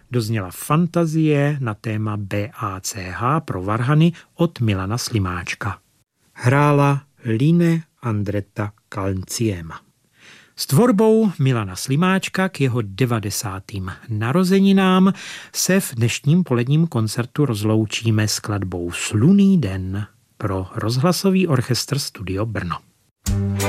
dozněla fantazie na téma BACH pro varhany od Milana Slimáčka. Hrála Line Andretta Kalnciema. S tvorbou Milana Slimáčka k jeho 90. narozeninám se v dnešním poledním koncertu rozloučíme skladbou Slunný den pro rozhlasový orchestr Studio Brno.